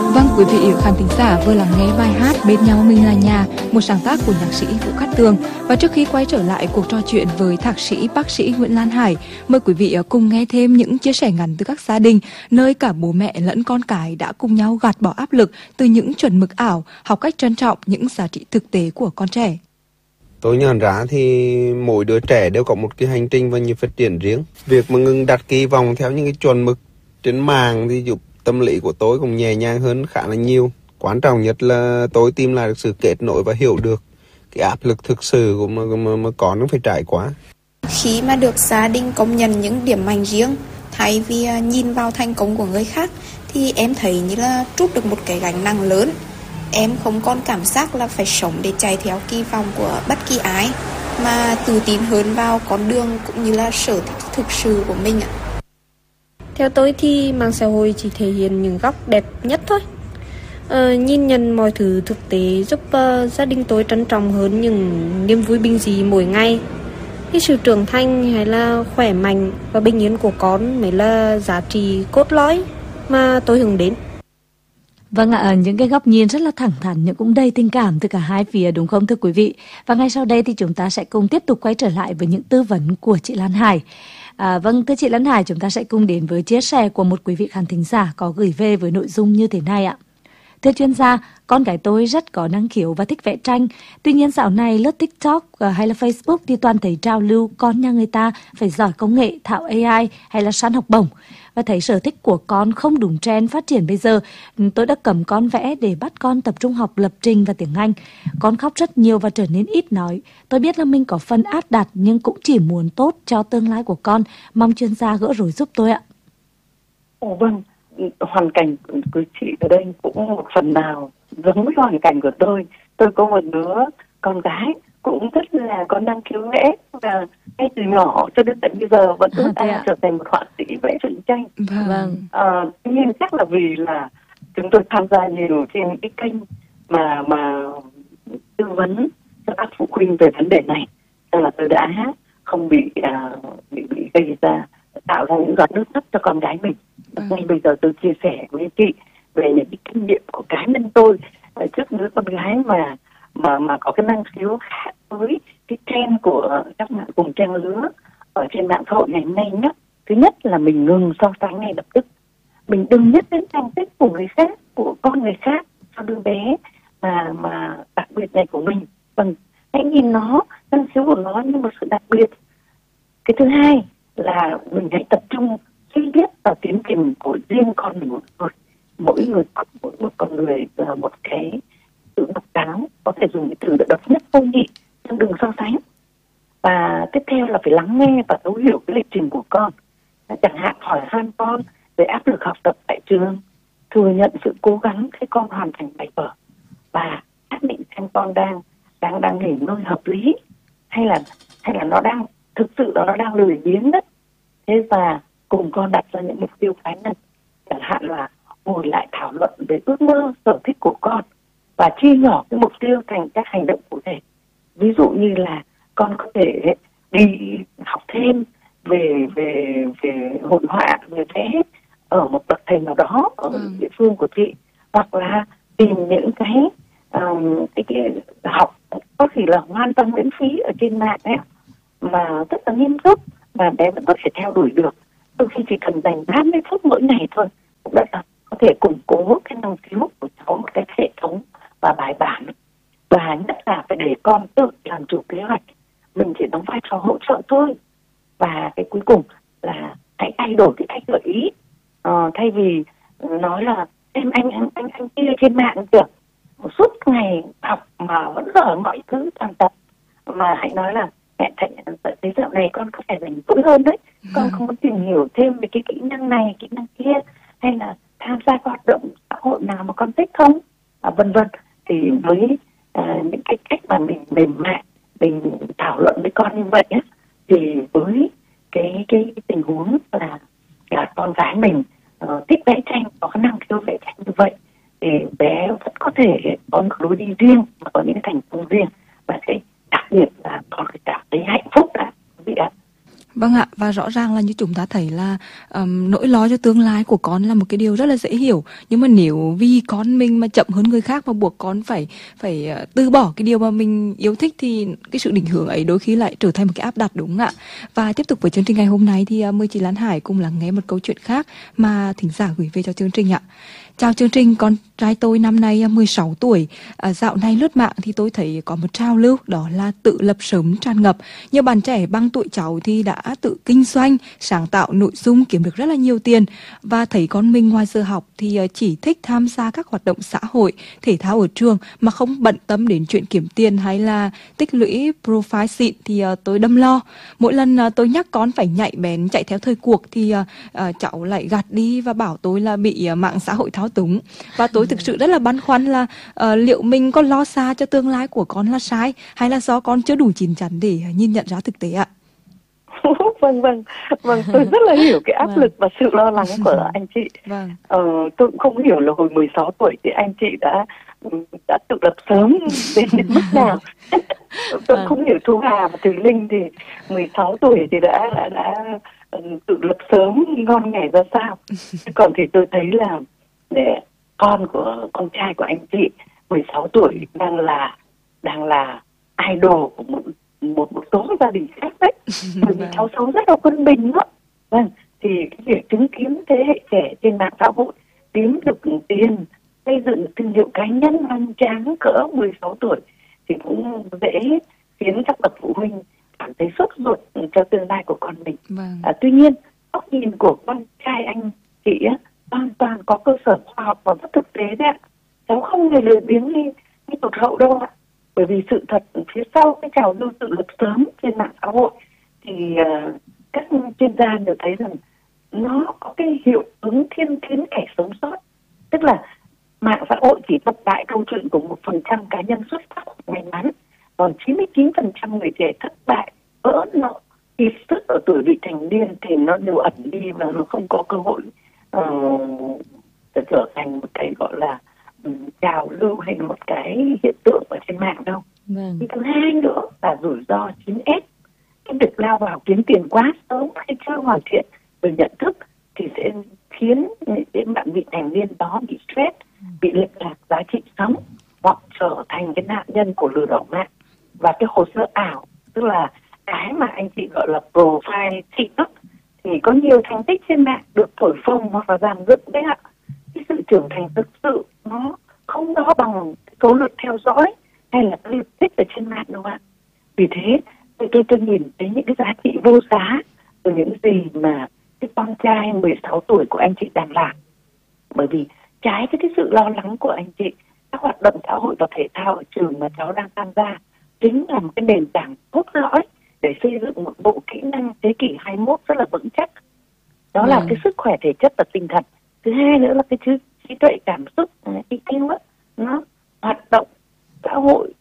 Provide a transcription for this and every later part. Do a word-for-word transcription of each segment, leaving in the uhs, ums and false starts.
Vâng, quý vị khán thính giả vừa lắng nghe bài hát Bên nhau mình là nhà, một sáng tác của nhạc sĩ Vũ Cát Tường. Và trước khi quay trở lại cuộc trò chuyện với thạc sĩ bác sĩ Nguyễn Lan Hải, mời quý vị cùng nghe thêm những chia sẻ ngắn từ các gia đình nơi cả bố mẹ lẫn con cái đã cùng nhau gạt bỏ áp lực từ những chuẩn mực ảo, học cách trân trọng những giá trị thực tế của con trẻ. Tôi nhận ra thì mỗi đứa trẻ đều có một cái hành trình và nhiều phát triển riêng. Việc mà ngừng đặt kỳ vọng theo những cái chuẩn mực trên mạng thì giúp tâm lý của tôi cũng nhẹ nhàng hơn khá là nhiều. Quan trọng nhất là tôi tìm lại được sự kết nối và hiểu được cái áp lực thực sự của mà, mà, mà con nó phải trải qua. Khi mà được gia đình công nhận những điểm mạnh riêng, thay vì nhìn vào thành công của người khác, thì em thấy như là trút được một cái gánh nặng lớn. Em không còn cảm giác là phải sống để chạy theo kỳ vọng của bất kỳ ai, mà tự tin hơn vào con đường cũng như là sở thích thực sự của mình ạ. Theo tôi thì mạng xã hội chỉ thể hiện những góc đẹp nhất thôi. Ờ, nhìn nhận mọi thứ thực tế giúp uh, gia đình tôi trân trọng hơn những niềm vui bình dị mỗi ngày. Cái sự trưởng thành hay là khỏe mạnh và bình yên của con mới là giá trị cốt lõi mà tôi hướng đến. Vâng ạ, những cái góc nhìn rất là thẳng thắn nhưng cũng đầy tình cảm từ cả hai phía, đúng không thưa quý vị? Và ngay sau đây thì chúng ta sẽ cùng tiếp tục quay trở lại với những tư vấn của chị Lan Hải. À, vâng, thưa chị Lan Hải, chúng ta sẽ cùng đến với chia sẻ của một quý vị khán thính giả có gửi về với nội dung như thế này ạ. Thưa chuyên gia, con gái tôi rất có năng khiếu và thích vẽ tranh. Tuy nhiên dạo này lướt TikTok hay là Facebook thì toàn thấy trào lưu con nhà người ta phải giỏi công nghệ, thạo a i hay là săn học bổng. Và thấy sở thích của con không đúng trend phát triển bây giờ, tôi đã cầm con vẽ để bắt con tập trung học lập trình và tiếng Anh. Con khóc rất nhiều và trở nên ít nói. Tôi biết là mình có phần áp đặt nhưng cũng chỉ muốn tốt cho tương lai của con. Mong chuyên gia gỡ rối giúp tôi ạ. Ồ vâng, hoàn cảnh của chị ở đây cũng một phần nào giống với hoàn cảnh của tôi. Tôi có một đứa con gái cũng rất là có năng khiếu vẽ và ngay từ nhỏ cho đến tận bây giờ vẫn ước ao trở thành một họa sĩ vẽ truyện tranh. Vâng. À, tuy nhiên chắc là vì là chúng tôi tham gia nhiều trên cái kênh mà mà tư vấn cho các phụ huynh về vấn đề này, nên là tôi đã không bị à, bị bị gây ra tạo ra những giọt nước mắt cho con gái mình. Ừ. Ngay bây giờ tôi chia sẻ với chị về những cái kinh nghiệm của cá nhân tôi trước đứa con gái mà mà mà có cái năng khiếu khác với cái trend của các bạn cùng trang lứa ở trên mạng xã hội ngày hôm nay nhé. Thứ nhất là mình ngừng so sánh ngay lập tức, mình đừng nhắc đến thành tích của người khác, của con người khác cho đứa bé mà mà đặc biệt này của mình. Vâng, hãy nhìn nó, năng khiếu của nó như một sự đặc biệt. Cái thứ hai là mình hãy tập trung suy biết vào tiến trình của riêng con mình một người. Mỗi người mỗi một con người là một cái sự độc đáo, có thể dùng cái từ độc nhất vô nhị, nhưng đừng so sánh. Và tiếp theo là phải lắng nghe và thấu hiểu cái lịch trình của con. Chẳng hạn hỏi han con về áp lực học tập tại trường, thừa nhận sự cố gắng khi con hoàn thành bài vở và xác định xem con đang đang đang nghỉ ngơi hợp lý hay là hay là nó đang thực sự là nó đang lười biếng đấy. Thế và cùng con đặt ra những mục tiêu cá nhân, chẳng hạn là ngồi lại thảo luận về ước mơ, sở thích của con và chia nhỏ cái mục tiêu thành các hành động cụ thể. Ví dụ như là con có thể đi học thêm về về về hội họa, về vẽ ở một bậc thầy nào đó ở ừ. địa phương của chị, hoặc là tìm những cái um, cái, cái học có thể là hoàn toàn miễn phí ở trên mạng ấy, mà rất là nghiêm túc mà bé vẫn có thể theo đuổi được. Đôi khi chỉ cần dành ba mươi phút mỗi ngày thôi cũng đã có thể củng cố cái năng khiếu của cháu một cách hệ thống và bài bản. Và nhất là phải để con tự làm chủ kế hoạch, mình chỉ đóng vai trò hỗ trợ thôi. Và cái cuối cùng là hãy thay đổi cái cách gợi ý, ờ, thay vì nói là em anh anh anh anh kia trên mạng kìa suốt ngày học mà vẫn dở mọi thứ toàn tập, mà hãy nói là mẹ thấy thấy dạo này con có phải dành tốt hơn đấy, con không muốn tìm hiểu thêm về cái kỹ năng này kỹ năng kia, hay là tham gia hoạt động xã hội nào mà con thích không, à, vân vân. Thì với à, những cái cách mà mình mềm mại mình thảo luận với con như vậy á, thì với cái cái tình huống là, là con gái mình uh, thích vẽ tranh, có năng khiếu vẽ tranh như vậy, thì bé vẫn có thể có một lối đi riêng và có những cái thành công riêng, và cái đặc biệt là con phải cảm thấy hạnh phúc đã quý vị ạ. Vâng ạ, và rõ ràng là như chúng ta thấy là um, nỗi lo cho tương lai của con là một cái điều rất là dễ hiểu. Nhưng mà nếu vì con mình mà chậm hơn người khác và buộc con phải phải uh, từ bỏ cái điều mà mình yêu thích thì cái sự định hướng ấy đôi khi lại trở thành một cái áp đặt, đúng không ạ? Và tiếp tục với chương trình ngày hôm nay thì uh, mời chị Lan Hải cùng lắng nghe một câu chuyện khác mà thính giả gửi về cho chương trình ạ. Chào chương trình, con trai tôi năm nay mười sáu tuổi. À, dạo này lướt mạng thì tôi thấy có một trào lưu đó là tự lập sớm tràn ngập. Nhiều bạn trẻ bằng tuổi cháu thì đã tự kinh doanh, sáng tạo nội dung kiếm được rất là nhiều tiền. Và thấy con mình ngoài giờ học thì chỉ thích tham gia các hoạt động xã hội, thể thao ở trường mà không bận tâm đến chuyện kiếm tiền hay là tích lũy profile xịn thì tôi đâm lo. Mỗi lần tôi nhắc con phải nhạy bén chạy theo thời cuộc thì uh, cháu lại gạt đi và bảo tôi là bị mạng xã hội thao túng. Và tôi thực sự rất là băn khoăn là uh, liệu mình có lo xa cho tương lai của con là sai hay là do con chưa đủ chín chắn để nhìn nhận ra thực tế ạ? Vâng vâng vâng tôi rất là hiểu cái áp Vâng. lực và sự lo lắng của anh chị. Vâng. Ờ, tôi cũng không hiểu là hồi mười sáu tuổi thì anh chị đã đã tự lập sớm đến mức nào. Tôi Vâng. không hiểu Thu Hà và Thùy Linh thì mười sáu tuổi thì đã đã, đã tự lập sớm ngon nghẻ ra sao. Còn thì tôi thấy là để con của con trai của anh chị mười sáu tuổi đang là đang là idol của một một, một số gia đình khác đấy. Bởi vì cháu sống rất là quân bình đó. Vâng, thì cái việc chứng kiến thế hệ trẻ trên mạng xã hội kiếm được tiền, xây dựng thương hiệu cá nhân hoành tráng cỡ mười sáu tuổi thì cũng dễ khiến các bậc phụ huynh cảm thấy sốt ruột cho tương lai của con mình. Vâng. À, tuy nhiên, góc nhìn của con trai anh chị á, hoàn toàn có cơ sở khoa học và rất thực tế đấy ạ. Cháu không hề lười biếng đi đi tụt hậu đâu ạ. Bởi vì sự thật phía sau cái trào lưu tự lập sớm trên mạng xã hội thì uh, các chuyên gia đều thấy rằng nó có cái hiệu ứng thiên kiến kẻ sống sót. Tức là mạng xã hội chỉ lặp lại câu chuyện của một phần trăm cá nhân xuất sắc hoặc may mắn, còn chín mươi chín phần trăm người trẻ thất bại, vỡ nợ, kiệt sức ở tuổi vị thành niên thì nó đều ẩn đi và nó không có cơ hội uh, trở thành một cái gọi là um, trào lưu hay là một cái hiện tượng ở trên mạng đâu. Vâng. Thì thứ hai nữa là rủi ro chín ét. Cái việc lao vào kiếm tiền quá sớm hay chưa hoàn thiện về nhận thức thì sẽ khiến những bạn vị thành niên đó bị stress, bị lệch lạc giá trị sống hoặc trở thành cái nạn nhân của lừa đảo mạng. Và cái hồ sơ ảo, tức là cái mà anh chị gọi là profile xịn đó, thì có nhiều thành tích trên mạng được thổi phồng hoặc là dàn dựng đấy ạ. Cái sự trưởng thành thực sự nó không đo bằng số lượt theo dõi hay là cái lượt thích ở trên mạng đâu ạ. Vì thế tôi, tôi, tôi nhìn thấy những cái giá trị vô giá từ những gì mà cái con trai mười sáu tuổi của anh chị đang làm. Bởi vì trái với cái sự lo lắng của anh chị, các hoạt động xã hội và thể thao ở trường mà cháu đang tham gia chính là một cái nền tảng cốt lõi để xây dựng một bộ kỹ năng thế kỷ hai mươi mốt rất là vững chắc. Đó là Vâng. cái sức khỏe thể chất và tinh thần. Thứ hai nữa là cái trí, trí tuệ cảm xúc, i kiu á, nó hoạt động xã hội,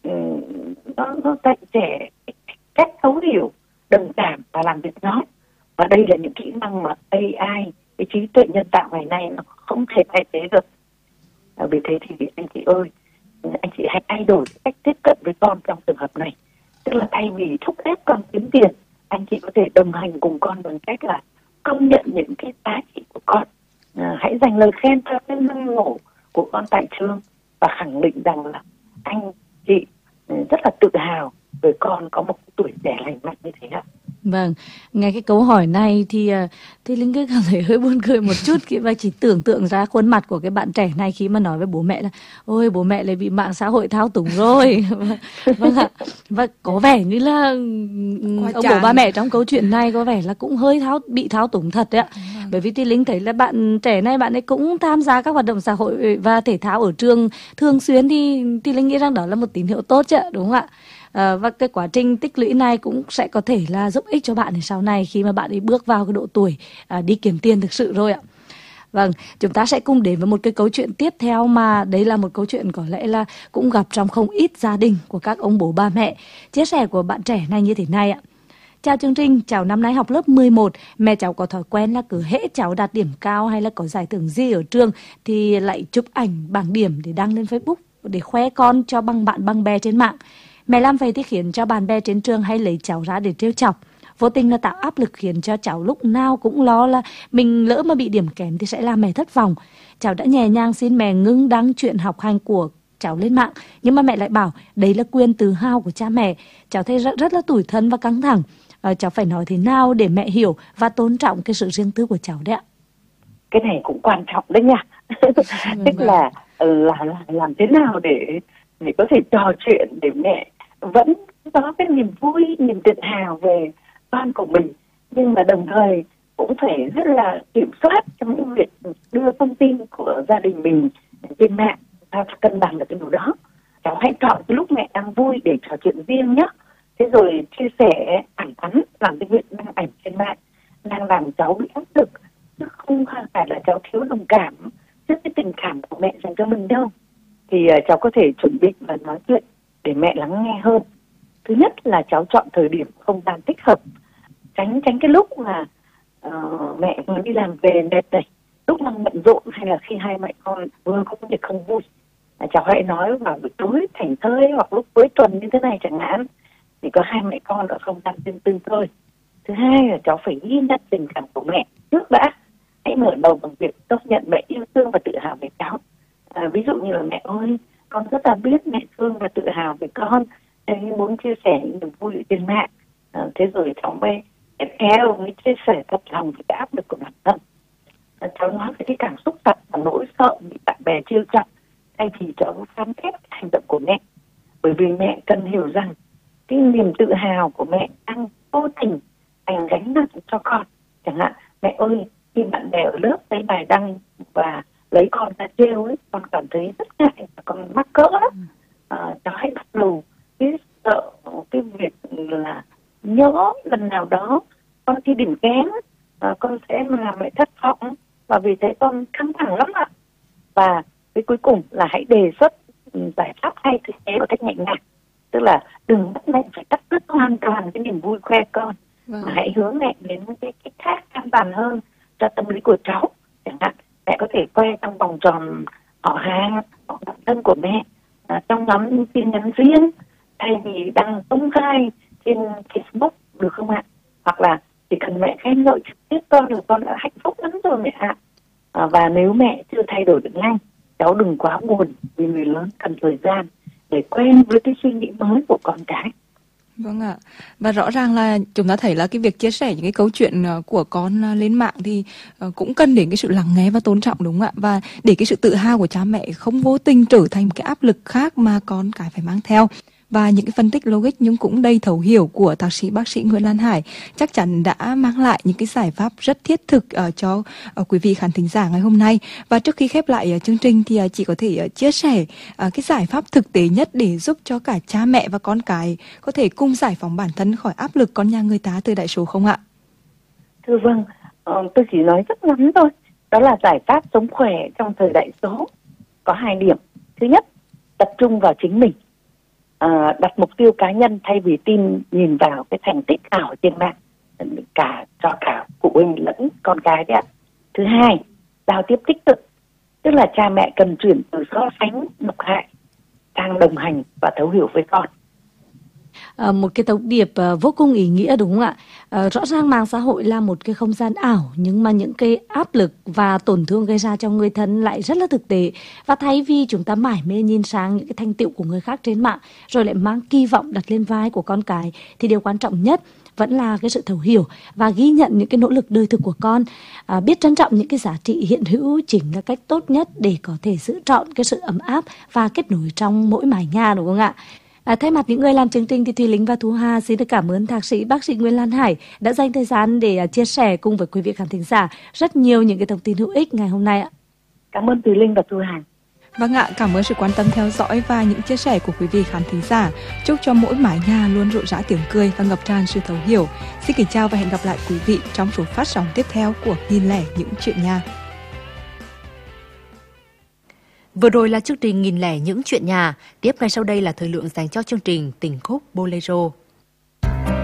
nó, nó dạy trẻ cách thấu hiểu, đồng cảm và làm việc nhóm. Và đây là những kỹ năng mà a i, cái trí tuệ nhân tạo ngày nay nó không thể thay thế được. À, vì thế thì anh chị ơi, anh chị hãy thay đổi cách tiếp cận với con trong trường hợp này. Tức là thay vì thúc ép con kiếm tiền, anh chị có thể đồng hành cùng con bằng cách là công nhận những cái giá trị của con. À, hãy dành lời khen cho cái năng nổ của con tại trường và khẳng định rằng là anh chị rất là tự hào về con có một tuổi trẻ lành mạnh như thế ạ. Vâng, nghe cái câu hỏi này thì thì Linh cứ cảm thấy hơi buồn cười một chút khi mà chỉ tưởng tượng ra khuôn mặt của cái bạn trẻ này khi mà nói với bố mẹ là ôi bố mẹ lại bị mạng xã hội thao túng rồi. Vâng ạ. Và có vẻ như là Quá ông chán. bố ba mẹ trong câu chuyện này có vẻ là cũng hơi thao bị thao túng thật đấy ạ. Bởi vì thì Linh thấy là bạn trẻ này bạn ấy cũng tham gia các hoạt động xã hội và thể thao ở trường thường xuyên thì thì Linh nghĩ rằng đó là một tín hiệu tốt chứ, đúng không ạ? À, và cái quá trình tích lũy này cũng sẽ có thể là giúp ích cho bạn ở sau này khi mà bạn ấy bước vào cái độ tuổi à, đi kiếm tiền thực sự rồi ạ. Vâng, chúng ta sẽ cùng đến với một cái câu chuyện tiếp theo mà đấy là một câu chuyện có lẽ là cũng gặp trong không ít gia đình của các ông bố ba mẹ. Chia sẻ của bạn trẻ này như thế này ạ. Chào chương trình, cháu năm nay học lớp mười một, mẹ cháu có thói quen là cứ hễ cháu đạt điểm cao hay là có giải thưởng gì ở trường thì lại chụp ảnh bảng điểm để đăng lên Facebook để khoe con cho bằng bạn bằng bè trên mạng. Mẹ làm vậy thì khiến cho bạn bè trên trường hay lấy cháu ra để trêu chọc. vô tình là tạo áp lực khiến cho cháu lúc nào cũng lo là mình lỡ mà bị điểm kém thì sẽ làm mẹ thất vọng. Cháu đã nhẹ nhàng xin mẹ ngưng đăng chuyện học hành của cháu lên mạng, nhưng mà mẹ lại bảo đấy là quyền tự hào của cha mẹ. Cháu thấy rất, rất là tủi thân và căng thẳng. À, cháu phải nói thế nào để mẹ hiểu và tôn trọng cái sự riêng tư của cháu đấy ạ? Cái này cũng quan trọng đấy nha. Tức là, là là làm thế nào để để có thể trò chuyện để mẹ vẫn có cái niềm vui, niềm tự hào về con của mình, nhưng mà đồng thời cũng phải rất là kiểm soát trong những việc đưa thông tin của gia đình mình trên mạng. Ta phải cân bằng được cái điều đó. Cháu hãy chọn cái lúc mẹ đang vui để trò chuyện riêng nhé. Thế rồi chia sẻ thẳng thắn làm cái việc đăng ảnh trên mạng đang làm cháu bị áp lực, chứ không phải là cháu thiếu đồng cảm trước cái tình cảm của mẹ dành cho mình đâu. Thì uh, cháu có thể chuẩn bị và nói chuyện để mẹ lắng nghe hơn. Thứ nhất là cháu chọn thời điểm không gian thích hợp, tránh tránh cái lúc mà uh, mẹ vừa đi làm về mệt này, lúc đang bận rộn, hay là khi hai mẹ con vừa có việc không vui. À, cháu hãy nói vào buổi tối thành thơi hoặc lúc cuối tuần như thế này chẳng hạn, thì có hai mẹ con ở không gian riêng tư thôi. Thứ hai là cháu phải ghi nhận tình cảm của mẹ trước đã. Hãy mở đầu bằng việc công nhận mẹ yêu thương và tự hào về cháu. À, ví dụ như là mẹ ơi, con rất là biết mẹ thương và tự hào về con, nên muốn chia sẻ những niềm vui trên mạng. À, thế rồi cháu mới tiếp theo mới chia sẻ thật lòng về cái áp lực của bản thân. À, cháu nói về cái cảm xúc thật và nỗi sợ bị bạn bè trêu chọc, thay vì cháu phán xét hành động của mẹ. Bởi vì mẹ cần hiểu rằng cái niềm tự hào của mẹ đang vô tình thành gánh nặng cho con. Chẳng hạn, mẹ ơi, khi bạn bè ở lớp thấy bài đăng và lấy con ra trêu ấy, con cảm thấy rất ngại và con mắc cỡ lắm. À, cháu hãy bắt đầu cái sợ cái việc là nhớ lần nào đó con thi điểm kém, à, con sẽ làm mẹ thất vọng, và vì thế con căng thẳng lắm ạ. Và cái cuối cùng là hãy đề xuất giải pháp hay thực tế một cách nhẹ nhàng. Tức là đừng bắt mẹ phải cắt đứt hoàn toàn cái niềm vui khoe con, vâng. mà hãy hướng mẹ đến cái cách khác an toàn hơn cho tâm lý của cháu. Chẳng hạn mẹ có thể khoe trong vòng tròn họ hàng hoặc bạn thân của mẹ, à, trong nhóm tin nhắn riêng, thay vì đăng công khai trên Facebook, được không ạ? Hoặc là chỉ cần mẹ khen ngợi trực tiếp con được, con đã hạnh phúc lắm rồi mẹ ạ. À, và nếu mẹ chưa thay đổi được ngay, cháu đừng quá buồn, vì người lớn cần thời gian để quen với cái suy nghĩ mới của con cái. Vâng ạ. Và rõ ràng là chúng ta thấy là cái việc chia sẻ những cái câu chuyện của con lên mạng thì cũng cần đến cái sự lắng nghe và tôn trọng, đúng không ạ? Và để cái sự tự hào của cha mẹ không vô tình trở thành một cái áp lực khác mà con cái phải mang theo. Và những cái phân tích logic nhưng cũng đầy thấu hiểu của thạc sĩ bác sĩ Nguyễn Lan Hải chắc chắn đã mang lại những cái giải pháp rất thiết thực uh, cho uh, quý vị khán thính giả ngày hôm nay. Và trước khi khép lại uh, chương trình thì uh, chị có thể uh, chia sẻ uh, cái giải pháp thực tế nhất để giúp cho cả cha mẹ và con cái có thể cùng giải phóng bản thân khỏi áp lực con nhà người ta từ đại số không ạ? Thưa vâng, uh, tôi chỉ nói rất ngắn thôi. Đó là giải pháp sống khỏe trong thời đại số. Có hai điểm. Thứ nhất, tập trung vào chính mình. À, đặt mục tiêu cá nhân thay vì tin nhìn vào cái thành tích ảo trên mạng, cả cho cả phụ huynh lẫn con cái đấy ạ. Thứ hai, giao tiếp tích cực, tức là cha mẹ cần chuyển từ so sánh độc hại sang đồng hành và thấu hiểu với con. À, một cái thông điệp uh, vô cùng ý nghĩa, đúng không ạ? À, rõ ràng mạng xã hội là một cái không gian ảo, nhưng mà những cái áp lực và tổn thương gây ra cho người thân lại rất là thực tế. Và thay vì chúng ta mải mê nhìn sang những cái thành tựu của người khác trên mạng, rồi lại mang kỳ vọng đặt lên vai của con cái, thì điều quan trọng nhất vẫn là cái sự thấu hiểu và ghi nhận những cái nỗ lực đời thực của con. À, biết trân trọng những cái giá trị hiện hữu chính là cách tốt nhất để có thể giữ trọn cái sự ấm áp và kết nối trong mỗi mái nhà, đúng không ạ? À, thay mặt những người làm chương trình thì Thùy Linh và Thu Hà xin được cảm ơn thạc sĩ bác sĩ Nguyễn Lan Hải đã dành thời gian để uh, chia sẻ cùng với quý vị khán thính giả rất nhiều những cái thông tin hữu ích ngày hôm nay ạ. Cảm ơn Thùy Linh và Thu Hà. Vâng ạ, cảm ơn sự quan tâm theo dõi và những chia sẻ của quý vị khán thính giả. Chúc cho mỗi mái nhà luôn rộn rã tiếng cười và ngập tràn sự thấu hiểu. Xin kính chào và hẹn gặp lại quý vị trong số phát sóng tiếp theo của Nghìn lẻ những chuyện nhà. Vừa rồi là chương trình Nghìn lẻ những chuyện nhà. Tiếp ngay sau đây là thời lượng dành cho chương trình Tình khúc Bolero.